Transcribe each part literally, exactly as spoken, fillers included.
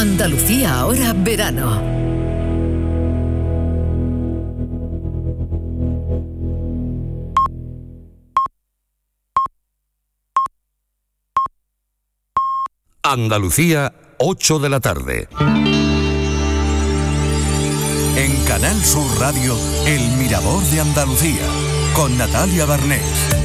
Andalucía ahora verano. Andalucía, ocho de la tarde. En Canal Sur Radio, El Mirador de Andalucía, con Natalia Barnés.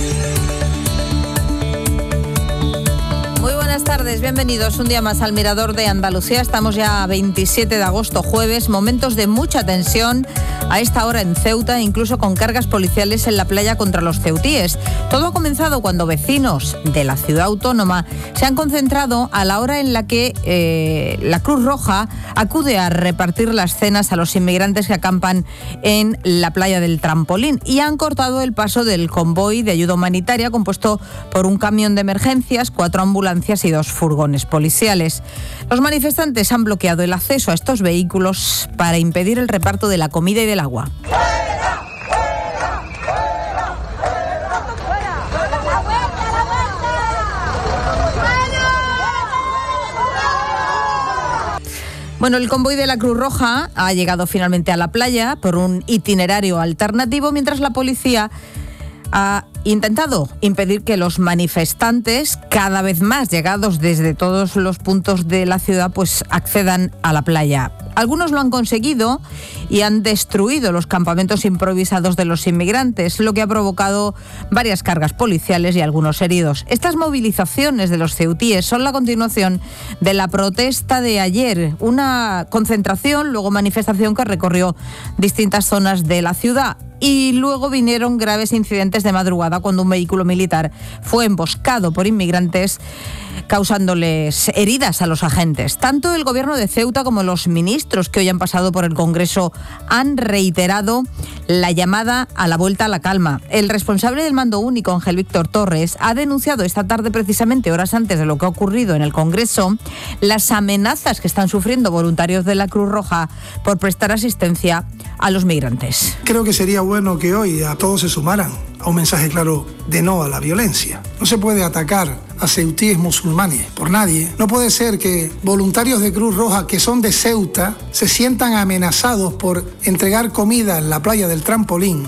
Muy buenas tardes, bienvenidos un día más al Mirador de Andalucía. Estamos ya a veintisiete de agosto, jueves, momentos de mucha tensión a esta hora en Ceuta, incluso con cargas policiales en la playa contra los ceutíes. Todo ha comenzado cuando vecinos de la ciudad autónoma se han concentrado a la hora en la que eh, la Cruz Roja acude a repartir las cenas a los inmigrantes que acampan en la playa del Trampolín, y han cortado el paso del convoy de ayuda humanitaria compuesto por un camión de emergencias, cuatro ambulancias y dos furgones policiales. Los manifestantes han bloqueado el acceso a estos vehículos para impedir el reparto de la comida y del agua. Bueno, el convoy de la Cruz Roja ha llegado finalmente a la playa por un itinerario alternativo, mientras la policía ha intentado impedir que los manifestantes, cada vez más llegados desde todos los puntos de la ciudad, pues accedan a la playa. Algunos lo han conseguido y han destruido los campamentos improvisados de los inmigrantes, lo que ha provocado varias cargas policiales y algunos heridos. Estas movilizaciones de los ceutíes son la continuación de la protesta de ayer, una concentración, luego manifestación que recorrió distintas zonas de la ciudad. Y luego vinieron graves incidentes de madrugada cuando un vehículo militar fue emboscado por inmigrantes, causándoles heridas a los agentes. Tanto el gobierno de Ceuta como los ministros que hoy han pasado por el Congreso han reiterado la llamada a la vuelta a la calma. El responsable del mando único, Ángel Víctor Torres, ha denunciado esta tarde, precisamente horas antes de lo que ha ocurrido en el Congreso, las amenazas que están sufriendo voluntarios de la Cruz Roja por prestar asistencia a los migrantes. Creo que sería bueno que hoy a todos se sumaran a un mensaje claro de no a la violencia. No se puede atacar a ceutíes musulmanes por nadie. No puede ser que voluntarios de Cruz Roja que son de Ceuta se sientan amenazados por entregar comida en la playa del Trampolín.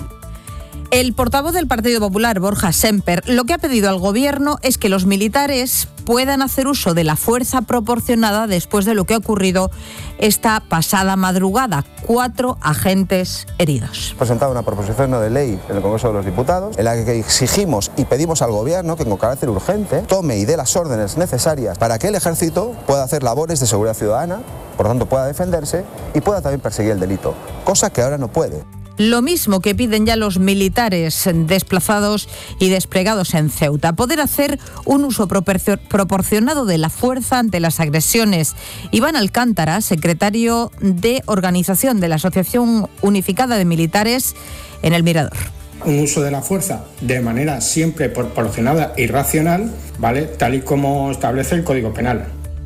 El portavoz del Partido Popular, Borja Semper, lo que ha pedido al gobierno es que los militares puedan hacer uso de la fuerza proporcionada después de lo que ha ocurrido esta pasada madrugada. Cuatro agentes heridos. Presentado una proposición de ley en el Congreso de los Diputados en la que exigimos y pedimos al gobierno que con carácter urgente tome y dé las órdenes necesarias para que el ejército pueda hacer labores de seguridad ciudadana, por lo tanto pueda defenderse y pueda también perseguir el delito, cosa que ahora no puede. Lo mismo que piden ya los militares desplazados y desplegados en Ceuta, poder hacer un uso proporcionado de la fuerza ante las agresiones. Iván Alcántara, secretario de Organización de la Asociación Unificada de Militares, en El Mirador. Un uso de la fuerza de manera siempre proporcionada y racional, ¿vale?, tal y como establece el Código Penal.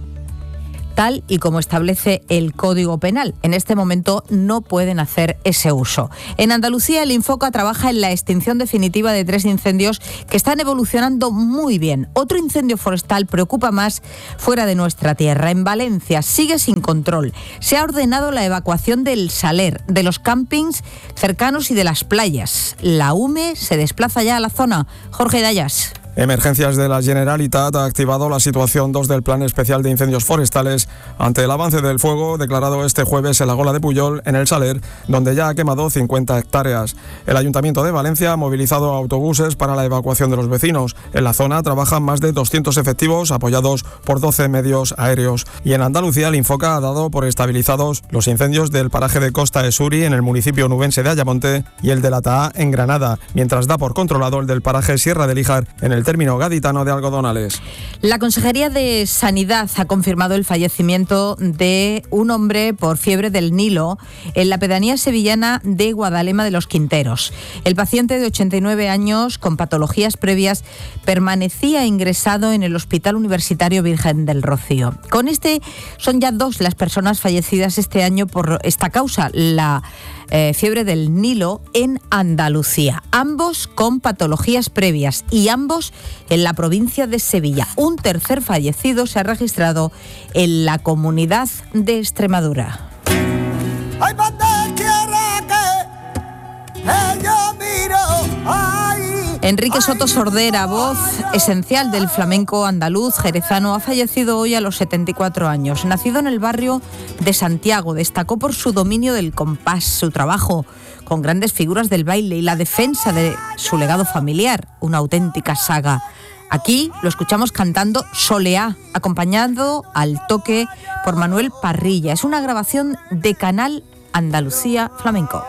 Tal y como establece el Código Penal. En este momento no pueden hacer ese uso. En Andalucía, el Infoca trabaja en la extinción definitiva de tres incendios que están evolucionando muy bien. Otro incendio forestal preocupa más fuera de nuestra tierra. En Valencia sigue sin control. Se ha ordenado la evacuación del Saler, de los campings cercanos y de las playas. La U M E se desplaza ya a la zona. Jorge Dayas. Emergencias de la Generalitat ha activado la situación dos del Plan Especial de Incendios Forestales ante el avance del fuego declarado este jueves en la Gola de Pujol, en el Saler, donde ya ha quemado cincuenta hectáreas. El Ayuntamiento de Valencia ha movilizado autobuses para la evacuación de los vecinos. En la zona trabajan más de doscientos efectivos apoyados por doce medios aéreos. Y en Andalucía, el Infoca ha dado por estabilizados los incendios del paraje de Costa Esuri en el municipio nubense de Ayamonte y el de La Taá en Granada, mientras da por controlado el del paraje Sierra de Líjar en el término gaditano de Algodonales. La Consejería de Sanidad ha confirmado el fallecimiento de un hombre por fiebre del Nilo en la pedanía sevillana de Guadalema de los Quinteros. El paciente de ochenta y nueve años con patologías previas permanecía ingresado en el Hospital Universitario Virgen del Rocío. Con este son ya dos las personas fallecidas este año por esta causa, la eh, fiebre del Nilo en Andalucía. Ambos con patologías previas y ambos en la provincia de Sevilla. Un tercer fallecido se ha registrado en la comunidad de Extremadura. Enrique Soto Sordera, voz esencial del flamenco andaluz jerezano, ha fallecido hoy a los setenta y cuatro años. Nacido en el barrio de Santiago, destacó por su dominio del compás, su trabajo con grandes figuras del baile y la defensa de su legado familiar, una auténtica saga. Aquí lo escuchamos cantando Soleá, acompañado al toque por Manuel Parrilla. Es una grabación de Canal Andalucía Flamenco.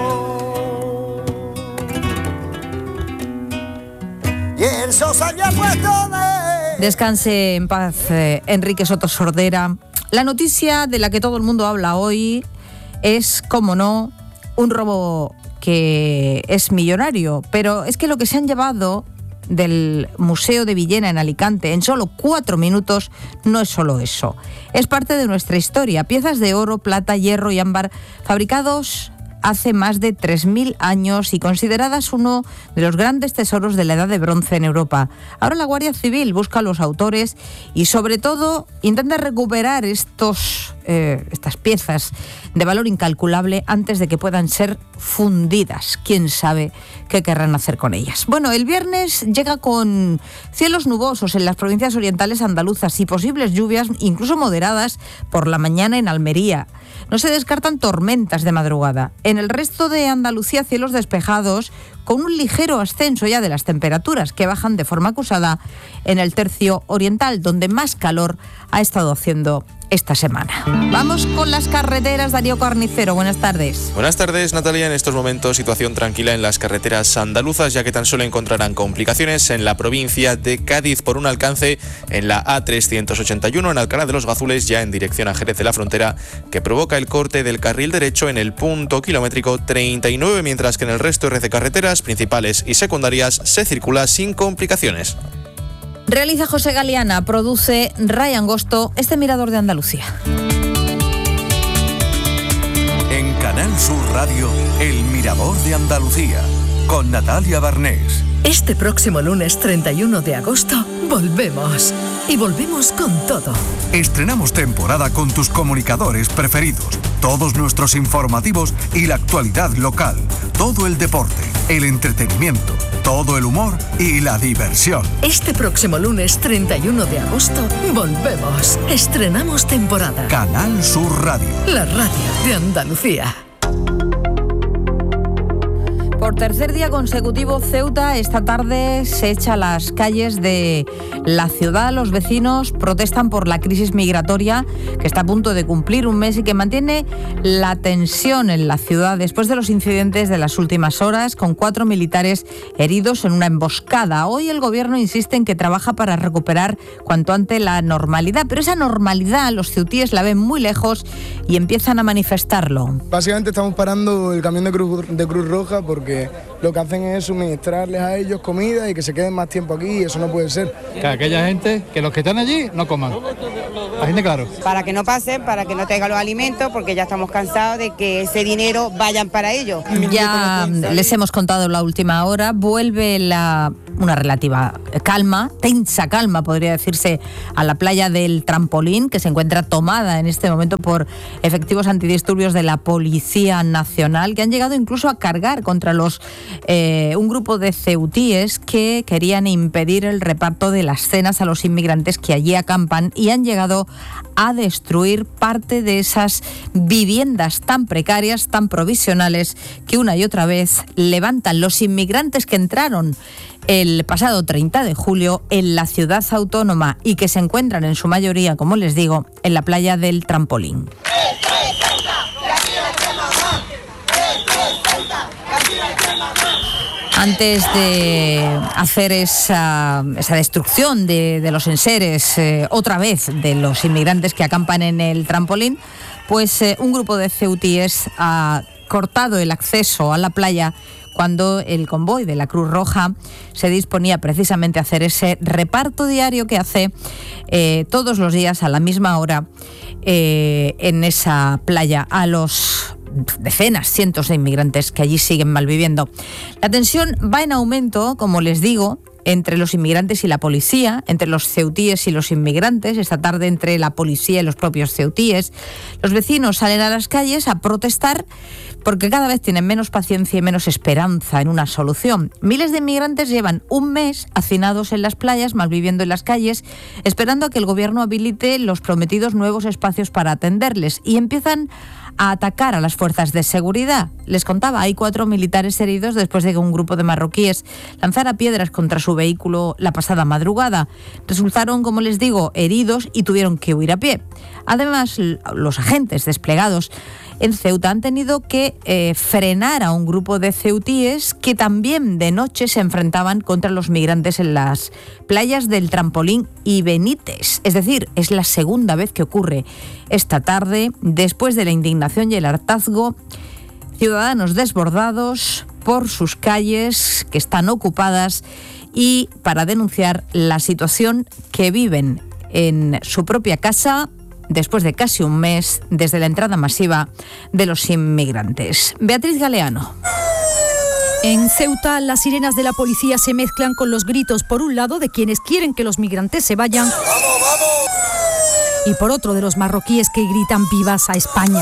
Descanse en paz, eh, Enrique Soto Sordera. La noticia de la que todo el mundo habla hoy es, cómo no, un robo que es millonario, pero es que lo que se han llevado del Museo de Villena en Alicante en solo cuatro minutos no es solo eso. Es parte de nuestra historia. Piezas de oro, plata, hierro y ámbar fabricados hace más de tres mil años y consideradas uno de los grandes tesoros de la Edad de Bronce en Europa. Ahora la Guardia Civil busca a los autores y sobre todo intenta recuperar estos, eh, estas piezas de valor incalculable antes de que puedan ser fundidas. ¿Quién sabe qué querrán hacer con ellas? Bueno, el viernes llega con cielos nubosos en las provincias orientales andaluzas y posibles lluvias, incluso moderadas, por la mañana en Almería. No se descartan tormentas de madrugada. En el resto de Andalucía, cielos despejados, con un ligero ascenso ya de las temperaturas que bajan de forma acusada en el tercio oriental, donde más calor ha estado haciendo esta semana. Vamos con las carreteras. Darío Carnicero, buenas tardes. Buenas tardes, Natalia. En estos momentos situación tranquila en las carreteras andaluzas, ya que tan solo encontrarán complicaciones en la provincia de Cádiz por un alcance en la A trescientos ochenta y uno en Alcalá de los Gazules, ya en dirección a Jerez de la Frontera, que provoca el corte del carril derecho en el punto kilométrico treinta y nueve, mientras que en el resto de carreteras principales y secundarias se circula sin complicaciones. Realiza José Galeana, produce Ray Angosto, este Mirador de Andalucía. En Canal Sur Radio, El Mirador de Andalucía, con Natalia Barnés. Este próximo lunes treinta y uno de agosto volvemos. Y volvemos con todo. Estrenamos temporada con tus comunicadores preferidos, todos nuestros informativos y la actualidad local, todo el deporte, el entretenimiento, todo el humor y la diversión. Este próximo lunes treinta y uno de agosto volvemos. Estrenamos temporada. Canal Sur Radio. La radio de Andalucía. Por tercer día consecutivo, Ceuta esta tarde se echa a las calles de la ciudad. Los vecinos protestan por la crisis migratoria que está a punto de cumplir un mes y que mantiene la tensión en la ciudad después de los incidentes de las últimas horas, con cuatro militares heridos en una emboscada. Hoy el gobierno insiste en que trabaja para recuperar cuanto antes la normalidad, pero esa normalidad los ceutíes la ven muy lejos y empiezan a manifestarlo. Básicamente estamos parando el camión de Cruz, de Cruz Roja porque que lo que hacen es suministrarles a ellos comida y que se queden más tiempo aquí, y eso no puede ser. Que aquella gente, que los que están allí no coman. La gente, claro. Para que no pasen, para que no tengan los alimentos, porque ya estamos cansados de que ese dinero vayan para ellos. Ya les hemos contado en la última hora, vuelve la una relativa calma, tensa calma podría decirse, a la playa del Trampolín, que se encuentra tomada en este momento por efectivos antidisturbios de la Policía Nacional, que han llegado incluso a cargar contra los eh, un grupo de ceutíes que querían impedir el reparto de las cenas a los inmigrantes que allí acampan, y han llegado a destruir parte de esas viviendas tan precarias, tan provisionales, que una y otra vez levantan los inmigrantes que entraron el pasado treinta de julio en la ciudad autónoma y que se encuentran en su mayoría, como les digo, en la playa del Trampolín. Antes de hacer esa, esa destrucción de, de los enseres, eh, otra vez de los inmigrantes que acampan en el Trampolín, pues eh, un grupo de ceutíes ha cortado el acceso a la playa cuando el convoy de la Cruz Roja se disponía precisamente a hacer ese reparto diario que hace eh, todos los días a la misma hora eh, en esa playa a los decenas, cientos de inmigrantes que allí siguen malviviendo. La tensión va en aumento, como les digo, entre los inmigrantes y la policía, entre los ceutíes y los inmigrantes, esta tarde entre la policía y los propios ceutíes. Los vecinos salen a las calles a protestar porque cada vez tienen menos paciencia y menos esperanza en una solución. Miles de inmigrantes llevan un mes hacinados en las playas, malviviendo en las calles, esperando a que el gobierno habilite los prometidos nuevos espacios para atenderles, y empiezan a atacar a las fuerzas de seguridad. Les contaba, hay cuatro militares heridos después de que un grupo de marroquíes lanzara piedras contra su vehículo la pasada madrugada. Resultaron, como les digo, heridos y tuvieron que huir a pie. Además, los agentes desplegados en Ceuta han tenido que eh, frenar a un grupo de ceutíes que también de noche se enfrentaban contra los migrantes en las playas del Trampolín y Benítez. Es decir, es la segunda vez que ocurre esta tarde, después de la indignación y el hartazgo. Ciudadanos desbordados por sus calles que están ocupadas y para denunciar la situación que viven en su propia casa después de casi un mes desde la entrada masiva de los inmigrantes. Beatriz Galeano. En Ceuta, las sirenas de la policía se mezclan con los gritos, por un lado, de quienes quieren que los migrantes se vayan, ¡vamos, vamos! Y por otro, de los marroquíes que gritan vivas a España.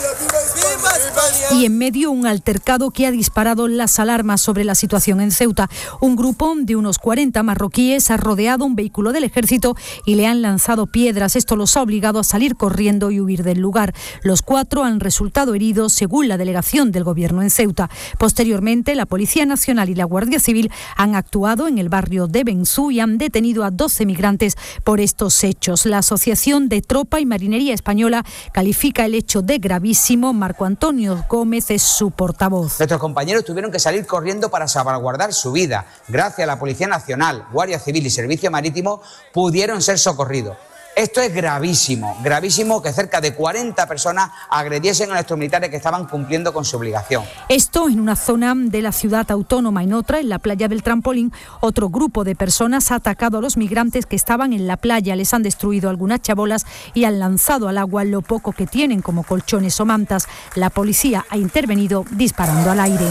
Y en medio, un altercado que ha disparado las alarmas sobre la situación en Ceuta. Un grupo de unos cuarenta marroquíes ha rodeado un vehículo del ejército y le han lanzado piedras. Esto los ha obligado a salir corriendo y huir del lugar. Los cuatro han resultado heridos, según la delegación del gobierno en Ceuta. Posteriormente, la Policía Nacional y la Guardia Civil han actuado en el barrio de Benzú y han detenido a doce migrantes por estos hechos. La Asociación de Tropa y Marinería Española califica el hecho de gravísimo. Marco Antonio Gómez es su portavoz. Nuestros compañeros tuvieron que salir corriendo para salvaguardar su vida. Gracias a la Policía Nacional, Guardia Civil y Servicio Marítimo pudieron ser socorridos. Esto es gravísimo, gravísimo que cerca de cuarenta personas agrediesen a nuestros militares que estaban cumpliendo con su obligación. Esto en una zona de la ciudad autónoma. En otra, en la playa del Trampolín, otro grupo de personas ha atacado a los migrantes que estaban en la playa. Les han destruido algunas chabolas y han lanzado al agua lo poco que tienen, como colchones o mantas. La policía ha intervenido disparando al aire.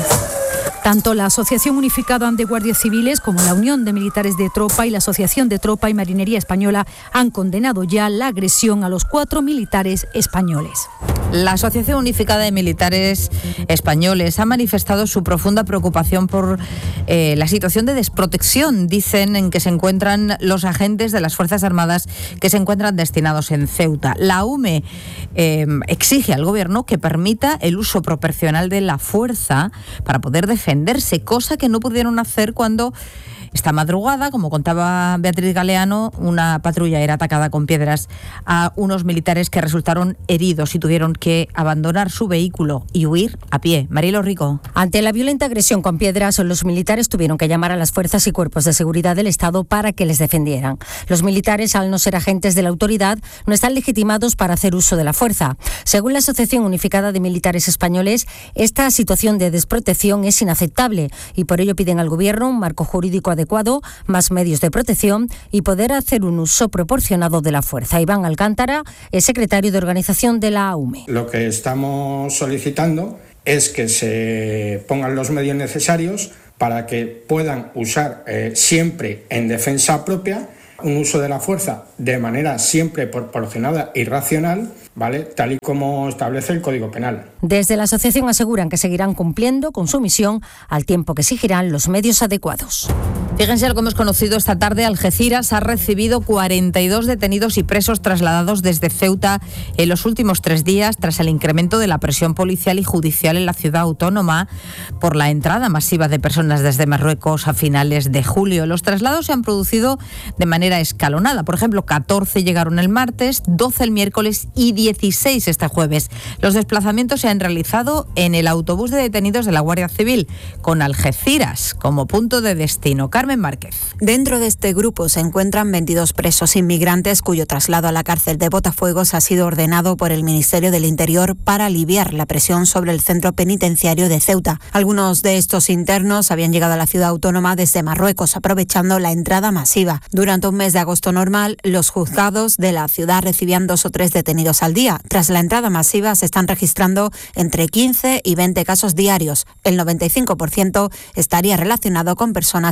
Tanto la Asociación Unificada de Guardias Civiles como la Unión de Militares de Tropa y la Asociación de Tropa y Marinería Española han condenado ya la agresión a los cuatro militares españoles. La Asociación Unificada de Militares Españoles ha manifestado su profunda preocupación por eh, la situación de desprotección, dicen, en que se encuentran los agentes de las Fuerzas Armadas que se encuentran destinados en Ceuta. La U M E eh, exige al Gobierno que permita el uso proporcional de la fuerza para poder defenderse, cosa que no pudieron hacer cuando esta madrugada, como contaba Beatriz Galeano, una patrulla era atacada con piedras a unos militares que resultaron heridos y tuvieron que abandonar su vehículo y huir a pie. Marilo Rico. Ante la violenta agresión con piedras, los militares tuvieron que llamar a las fuerzas y cuerpos de seguridad del Estado para que les defendieran. Los militares, al no ser agentes de la autoridad, no están legitimados para hacer uso de la fuerza. Según la Asociación Unificada de Militares Españoles, esta situación de desprotección es inaceptable y por ello piden al Gobierno un marco jurídico adecuado, más medios de protección y poder hacer un uso proporcionado de la fuerza. Iván Alcántara es secretario de organización de la A U M E. Lo que estamos solicitando es que se pongan los medios necesarios para que puedan usar eh, siempre en defensa propia un uso de la fuerza de manera siempre proporcionada y racional, ¿vale?, tal y como establece el Código Penal. Desde la asociación aseguran que seguirán cumpliendo con su misión al tiempo que exigirán los medios adecuados. Fíjense algo que hemos conocido esta tarde. Algeciras ha recibido cuarenta y dos detenidos y presos trasladados desde Ceuta en los últimos tres días tras el incremento de la presión policial y judicial en la ciudad autónoma por la entrada masiva de personas desde Marruecos a finales de julio. Los traslados se han producido de manera escalonada. Por ejemplo, catorce llegaron el martes, doce el miércoles y dieciséis este jueves. Los desplazamientos se han realizado en el autobús de detenidos de la Guardia Civil, con Algeciras como punto de destino. Carmen Márquez. Dentro de este grupo se encuentran veintidós presos inmigrantes cuyo traslado a la cárcel de Botafuegos ha sido ordenado por el Ministerio del Interior para aliviar la presión sobre el centro penitenciario de Ceuta. Algunos de estos internos habían llegado a la ciudad autónoma desde Marruecos, aprovechando la entrada masiva. Durante un mes de agosto normal, los juzgados de la ciudad recibían dos o tres detenidos al día. Tras la entrada masiva se están registrando entre quince y veinte casos diarios. El noventa y cinco por ciento estaría relacionado con personas que entraron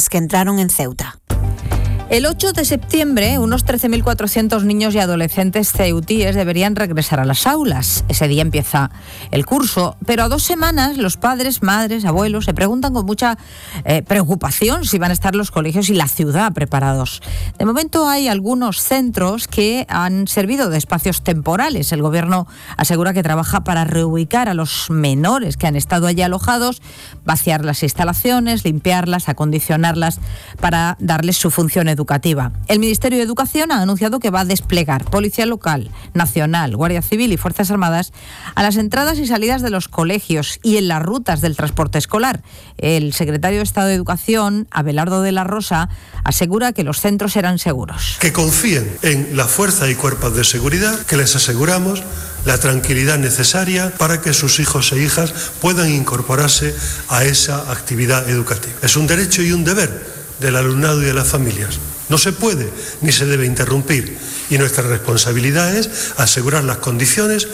encontraron en Ceuta. El ocho de septiembre, unos trece mil cuatrocientos niños y adolescentes ceutíes deberían regresar a las aulas. Ese día empieza el curso, pero a dos semanas los padres, madres, abuelos se preguntan con mucha eh, preocupación si van a estar los colegios y la ciudad preparados. De momento hay algunos centros que han servido de espacios temporales. El gobierno asegura que trabaja para reubicar a los menores que han estado allí alojados, vaciar las instalaciones, limpiarlas, acondicionarlas para darles su función educativa. educativa. El Ministerio de Educación ha anunciado que va a desplegar Policía Local, Nacional, Guardia Civil y Fuerzas Armadas a las entradas y salidas de los colegios y en las rutas del transporte escolar. El secretario de Estado de Educación, Abelardo de la Rosa, asegura que los centros serán seguros. Que confíen en la fuerza y cuerpos de seguridad, que les aseguramos la tranquilidad necesaria para que sus hijos e hijas puedan incorporarse a esa actividad educativa. Es un derecho y un deber del alumnado y de las familias. No se puede ni se debe interrumpir y nuestra responsabilidad es asegurar las condiciones.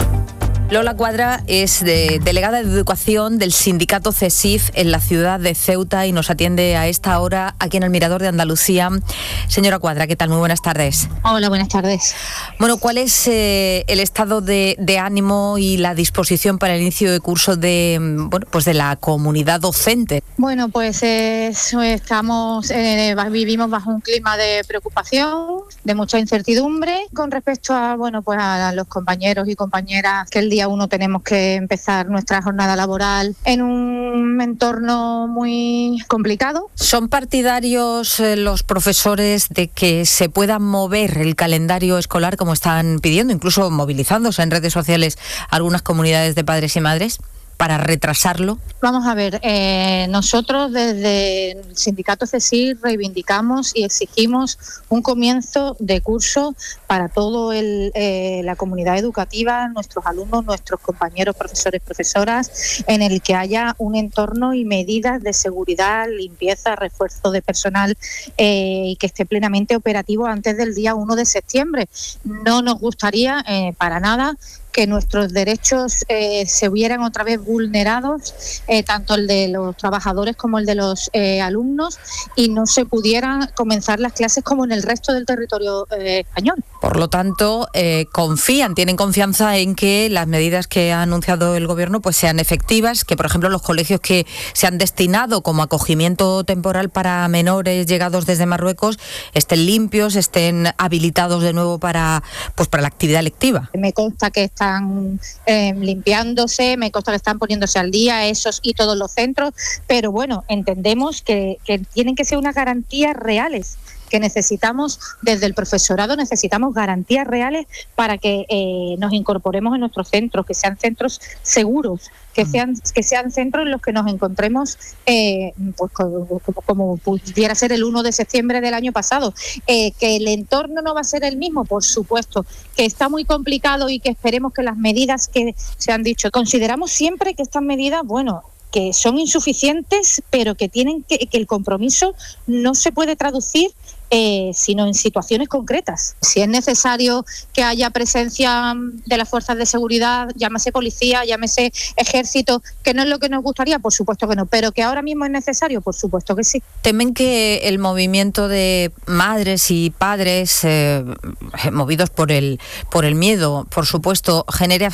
Lola Cuadra es de, delegada de Educación del sindicato CESIF en la ciudad de Ceuta y nos atiende a esta hora aquí en el Mirador de Andalucía. Señora Cuadra, ¿qué tal? Muy buenas tardes. Hola, buenas tardes. Bueno, ¿cuál es eh, el estado de, de ánimo y la disposición para el inicio de curso de, bueno, pues de la comunidad docente? Bueno, pues eh, estamos, eh, vivimos bajo un clima de preocupación, de mucha incertidumbre con respecto a, bueno, pues a los compañeros y compañeras que el día uno tenemos que empezar nuestra jornada laboral en un entorno muy complicado. ¿Son partidarios eh, los profesores de que se pueda mover el calendario escolar como están pidiendo, incluso movilizándose en redes sociales algunas comunidades de padres y madres para retrasarlo? Vamos a ver, eh, nosotros desde el sindicato CESIF reivindicamos y exigimos un comienzo de curso para toda eh, la comunidad educativa, nuestros alumnos, nuestros compañeros, profesores, profesoras, en el que haya un entorno y medidas de seguridad, limpieza, refuerzo de personal eh, y que esté plenamente operativo antes del día uno de septiembre. No nos gustaría eh, para nada que nuestros derechos eh, se vieran otra vez vulnerados, eh, tanto el de los trabajadores como el de los eh, alumnos, y no se pudieran comenzar las clases como en el resto del territorio eh, español. Por lo tanto, eh, confían, tienen confianza en que las medidas que ha anunciado el Gobierno pues sean efectivas, que por ejemplo los colegios que se han destinado como acogimiento temporal para menores llegados desde Marruecos estén limpios, estén habilitados de nuevo para, pues, para la actividad lectiva. Me consta que está están eh, limpiándose, me consta que están poniéndose al día esos y todos los centros, pero bueno, entendemos que, que tienen que ser unas garantías reales, que necesitamos desde el profesorado, necesitamos garantías reales para que eh, nos incorporemos en nuestros centros, que sean centros seguros, que sean que sean centros en los que nos encontremos eh, pues como, como pudiera ser el uno de septiembre del año pasado. Eh, que el entorno no va a ser el mismo, por supuesto, que está muy complicado y que esperemos que las medidas que se han dicho, consideramos siempre que estas medidas, bueno, que son insuficientes, pero que tienen que, que el compromiso no se puede traducir Eh, sino en situaciones concretas. Si es necesario que haya presencia de las fuerzas de seguridad, llámese policía, llámese ejército, que no es lo que nos gustaría, por supuesto que no, pero que ahora mismo es necesario, por supuesto que sí. ¿Temen que el movimiento de madres y padres, eh, movidos por el, por el miedo, por supuesto, genere